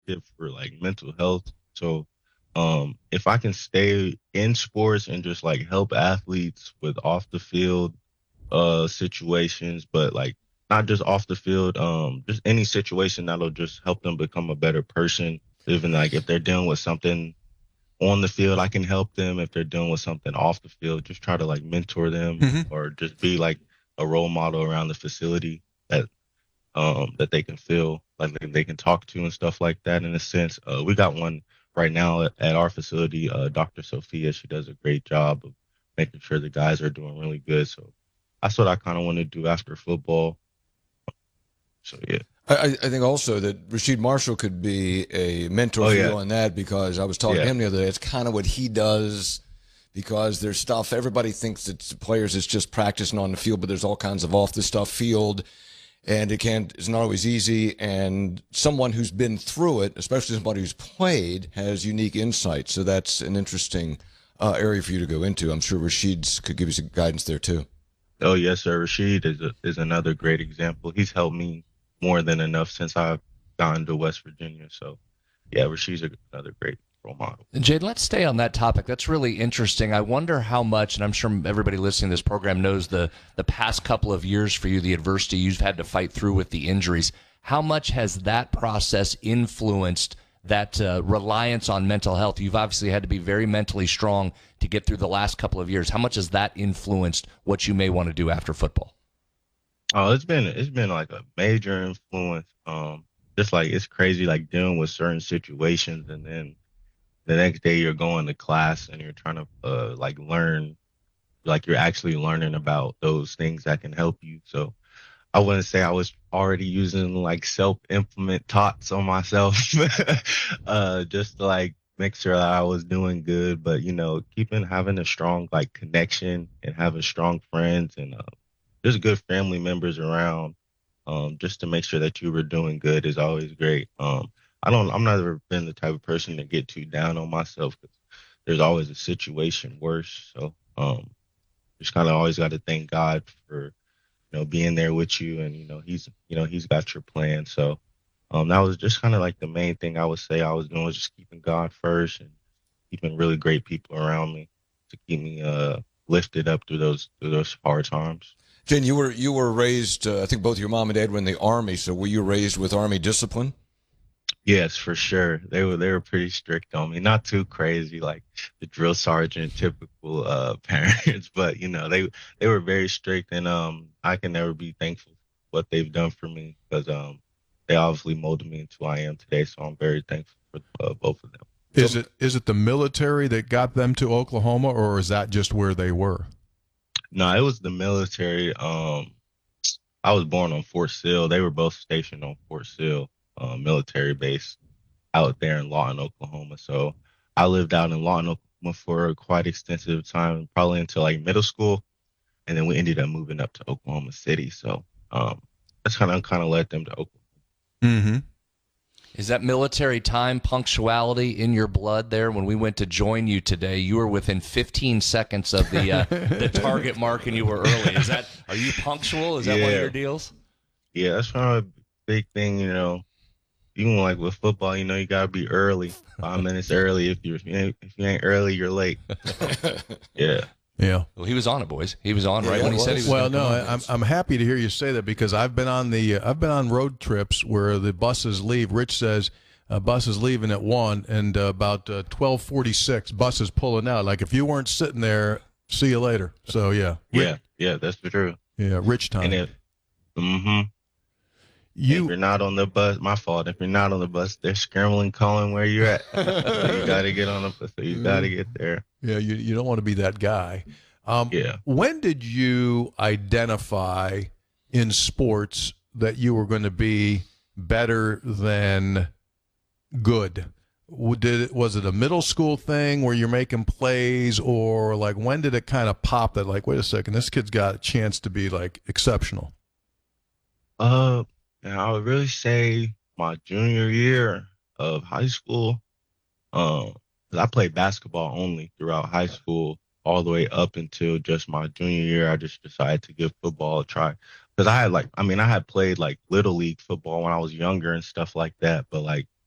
advocate for like mental health. So if I can stay in sports and just like help athletes with off the field situations, but like not just off the field, just any situation that'll just help them become a better person. Even like if they're dealing with something on the field, I can help them. If they're dealing with something off the field, just try to like mentor them Hmm. or just be like a role model around the facility that they can feel like they can talk to and stuff like that. In a sense, we got one right now at our facility, Dr. Sophia. She does a great job of making sure the guys are doing really good. So that's what I kind of want to do after football. So yeah. I think also that Rasheed Marshall could be a mentor Oh for yeah, you on that because I was talking to yeah. him the other day. It's kind of what he does because there's stuff everybody thinks that players is just practicing on the field, but there's all kinds of off the stuff field, and it's not always easy. And someone who's been through it, especially somebody who's played, has unique insight. So that's an interesting area for you to go into. I'm sure Rasheed's could give you some guidance there too. Oh yes, sir. Rashid is another great example. He's helped me more than enough since I've gone to West Virginia. So yeah, Rashid's another great role model. Jade, let's stay on that topic. That's really interesting. I wonder how much, and I'm sure everybody listening to this program knows the past couple of years for you, the adversity you've had to fight through with the injuries. How much has that process influenced that reliance on mental health? You've obviously had to be very mentally strong to get through the last couple of years. How much has that influenced what you may want to do after football? Oh, it's been like a major influence. Just like it's crazy, like dealing with certain situations, and then the next day you're going to class and you're trying to like learn, like you're actually learning about those things that can help you. So I wouldn't say I was already using like self-implement tots on myself, just to like make sure that I was doing good. But keeping having a strong like connection and having strong friends and just good family members around, just to make sure that you were doing good is always great. I'm never been the type of person to get too down on myself because there's always a situation worse. So, just kind of always got to thank God for, being there with you and, he's got your plan. So, that was just kind of like the main thing I would say I was doing was just keeping God first and keeping really great people around me to keep me, lifted up through those hard times. Jen, you were raised. I think both your mom and dad were in the army. So were you raised with army discipline? Yes, for sure. They were pretty strict on me. Not too crazy like the drill sergeant typical parents, but they were very strict and I can never be thankful for what they've done for me because they obviously molded me into who I am today, so I'm very thankful for both of them. So Is it the military that got them to Oklahoma, or is that just where they were? No, it was the military. I was born on Fort Sill. They were both stationed on Fort Sill, military base out there in Lawton, Oklahoma. So I lived out in Lawton, Oklahoma for a quite extensive time, probably until like middle school, and then we ended up moving up to Oklahoma City. So that's kind of led them to Oklahoma. Mm-hmm. Is that military time punctuality in your blood there? When we went to join you today, you were within 15 seconds of the target mark and you were early. Are you punctual? Is that one of Yeah, your deals? yeah, that's kind of a big thing. Even like with football, you gotta be early, 5 minutes early. If you ain't early, you're late. So yeah. Yeah. Well, he was on it, boys. He was on Yeah, right yeah, when it he said he was. was Well, going to no, come on. I'm happy to hear you say that because I've been on road trips where the buses leave. Rich says bus is leaving at 1, and about 12:46, bus is pulling out. Like if you weren't sitting there, see you later. So yeah, Yeah, yeah, that's for true. Rich And time. hmm if You you're not on the bus, my fault. If you're not on the bus, they're scrambling, calling where you're at. So you got to get on the bus. So you got to get there. Yeah, you don't want to be that guy. Yeah. When did you identify in sports that you were going to be better than good? Was it a middle school thing where you're making plays, or like when did it kind of pop that like, wait a second, this kid's got a chance to be like exceptional? Uh, and I would really say my junior year of high school. 'Cause I played basketball only throughout high school, all the way up until just my junior year. I just decided to give football a try because I had played like little league football when I was younger and stuff like that. But like